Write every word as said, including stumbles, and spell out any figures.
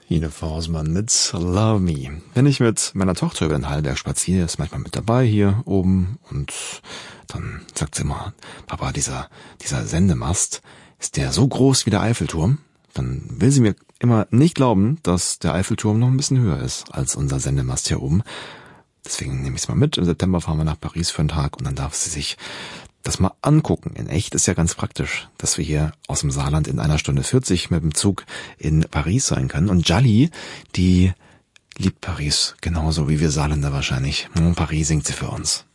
Ine Forsmann mit Love Me. Wenn ich mit meiner Tochter über den Hallberg spaziere, ist manchmal mit dabei hier oben und dann sagt sie immer, Papa, dieser, dieser Sendemast, ist der so groß wie der Eiffelturm? Dann will sie mir immer nicht glauben, dass der Eiffelturm noch ein bisschen höher ist als unser Sendemast hier oben. Deswegen nehme ich es mal mit. Im September fahren wir nach Paris für einen Tag und dann darf sie sich das mal angucken. In echt ist ja ganz praktisch, dass wir hier aus dem Saarland in einer Stunde vierzig mit dem Zug in Paris sein können. Und Jalli, die liebt Paris genauso wie wir Saarländer wahrscheinlich. Mon Paris singt sie für uns.